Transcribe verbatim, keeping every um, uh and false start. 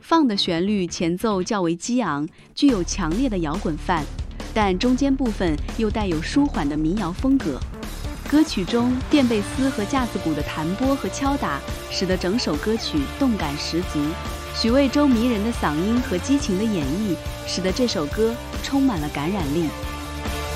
放的旋律前奏较为激昂，具有强烈的摇滚范，但中间部分又带有舒缓的民谣风格。歌曲中电贝斯和架子鼓的弹拨和敲打，使得整首歌曲动感十足。许魏洲迷人的嗓音和激情的演绎，使得这首歌充满了感染力。